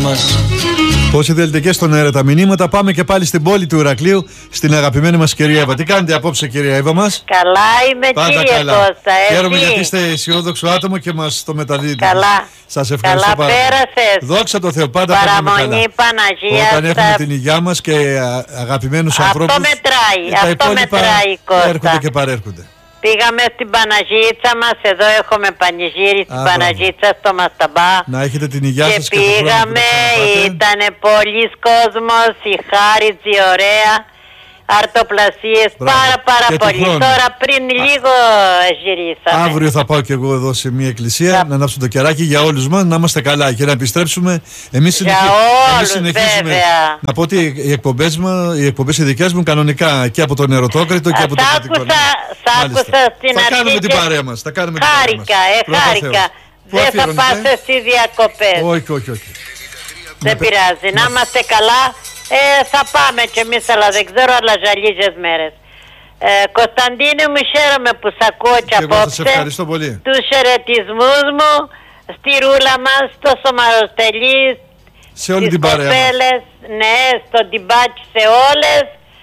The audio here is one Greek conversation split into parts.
μας. Πόσοι θέλετε στον αέρα τα μηνύματα. Πάμε και πάλι στην πόλη του Ηρακλείου, στην αγαπημένη μας κυρία Εύα. Τι κάνετε απόψε, κυρία Εύα μας? Καλά είμαι, πάντα κύριε καλά. Κώστα. Χαίρομαι γιατί είστε αισιόδοξο άτομο και μας το μεταδίδετε. Καλά. Σας ευχαριστώ καλά πάρα πολύ. πέρασες. Δόξα τω Θεώ, πάντα περνάμε καλά. Παραμονή Παναγία. Όταν έχουμε την υγειά μας και αγαπημένους ανθρώπους, Αυτό μετράει, τα αυτό υπόλοιπα μετράει, Κώστα. έρχονται και παρέρχονται. Πήγαμε στην Παναγίτσα μας, εδώ έχουμε πανηγύρι στην Παναγίτσα στο Μασταμπά. Να έχετε την υγειά σας και πήγαμε, ήταν πολλής κόσμος, η Χάριτζη ωραία, αρτοπλασίες, πάρα πολύ. Τώρα πριν λίγο γυρίσαμε. Αύριο θα πάω και εγώ εδώ σε μια εκκλησία να ανάψω το κεράκι για όλους μας, να είμαστε καλά και να επιστρέψουμε. Εμείς συνεχίζουμε. Βέβαια. Να πω ότι οι εκπομπές οι δικές μου κανονικά και από τον Ερωτόκριτο και από το Πατικό. Σ' άκουσα στην αρχή. Θα κάνουμε την παρέα μας. Χάρηκα. Δεν θα πας στις διακοπές. Όχι. Δεν πειράζει. Να είμαστε καλά. Θα πάμε κι εμείς, αλλά δεν ξέρω, αλλά ζαλίζες μέρες. Κωνσταντίνε μου, χαίρομαι που σ' ακούω κι απόψε. Σας ευχαριστώ πολύ. Τους χαιρετισμούς μου στη ρούλα μας, στο Σωμαροστελή, σε όλη την παρέα μας. Ναι, στο Τιμπάκι σε όλες.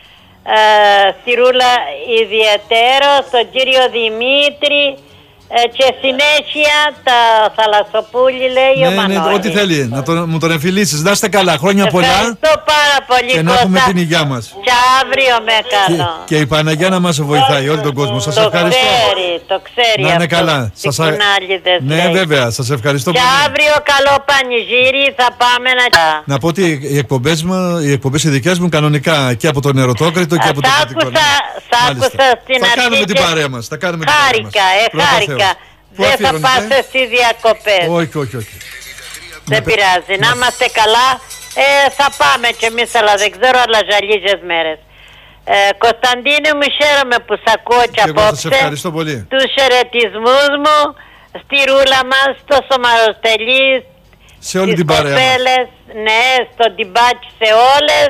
Στη ρούλα ιδιαίτερο, στον κύριο Δημήτρη. Και συνέχεια τα θαλασσοπούλη, λέει ο Μανώλης. Ναι, ό,τι θέλει, μου τον εμφυλίσεις. Να είστε καλά, χρόνια πολλά. Ευχαριστώ πάρα πολύ, και να έχουμε την υγειά μας. Και αύριο με καλό. Και η Παναγιά να μας βοηθάει, όλο τον κόσμο. Σας ευχαριστώ. Το ξέρει. Να είναι καλά. Ναι, βέβαια, σας ευχαριστώ πολύ. Και αύριο καλό πανηγύρι θα πάμε να πω ότι οι εκπομπές οι δικές μου κανονικά και από τον Ερωτόκριτο και από το Πατικό. Σ' άκουσα στην αρχή. Θα κάνουμε την παρέα μας. Χάρηκα. Δεν θα πας στις διακοπές. Όχι. Δεν πειράζει. Να είμαστε καλά. Θα πάμε κι εμείς, αλλά δεν ξέρω, αλλά ζαλίζες μέρες. Κωνσταντίνε μου, χαίρομαι που σ' ακούω κι απόψε. Σας ευχαριστώ πολύ. Τους χαιρετισμούς μου στη ρούλα μας, στο Σωμαροστελή, σε όλη την παρέα μας. Ναι, στο Τιμπάκι σε όλες.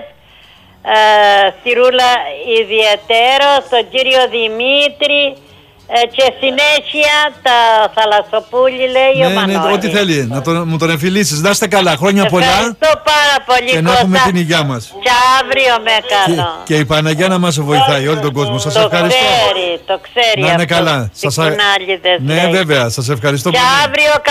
Στη ρούλα ιδιαίτερο, στον κύριο Δημήτρη. Και συνέχεια τα θαλασσοπούλη, λέει ο Μανώλης. Ναι, ό,τι θέλει, μου τον εμφυλίσεις. Να είστε καλά, χρόνια πολλά. Ευχαριστώ πάρα πολύ, και να έχουμε την υγειά μας. Και αύριο με καλό. Και η Παναγιά να μας βοηθάει, όλο τον κόσμο. Σας ευχαριστώ. Το ξέρει. Να είναι καλά. Ναι, βέβαια, σας ευχαριστώ πολύ. Και αύριο